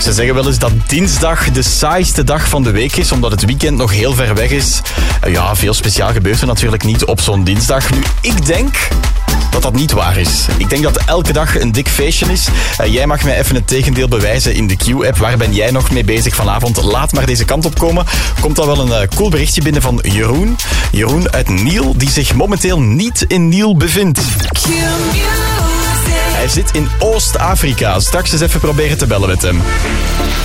Ze zeggen wel eens dat dinsdag de saaiste dag van de week is, omdat het weekend nog heel ver weg is. Ja, veel speciaal gebeurt er natuurlijk niet op zo'n dinsdag. Nu, ik denk dat dat niet waar is. Ik denk dat elke dag een dik feestje is. Jij mag mij even het tegendeel bewijzen in de Q-app. Waar ben jij nog mee bezig vanavond? Laat maar deze kant op komen. Komt al wel een cool berichtje binnen van Jeroen. Jeroen uit Niel, die zich momenteel niet in Niel bevindt. Hij zit in Oost-Afrika. Straks eens even proberen te bellen met hem.